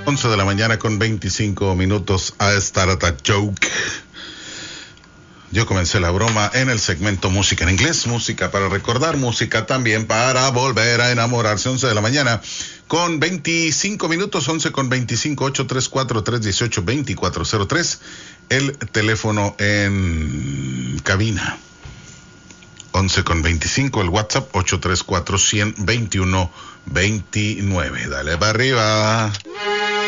11 de la mañana con 25 minutos a Start a Joke. Yo comencé la broma en el segmento música en inglés, música para recordar, música también para volver a enamorarse. 11 de la mañana con 25 minutos, 11 con 25, 834-318-2403. El teléfono en cabina. 11 con 25, el WhatsApp 834-100-21-29. Dale para arriba.